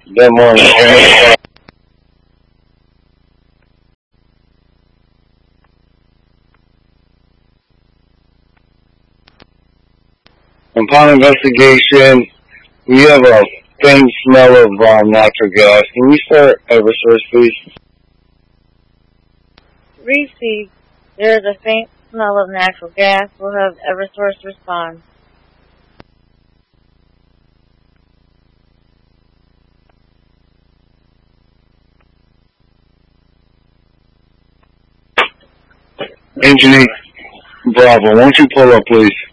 Good morning. Upon investigation, we have a faint smell of natural gas. Can we start Eversource, please? Received. There is a faint smell of natural gas. We'll have Eversource respond. Engineer Bravo, won't you pull up, please?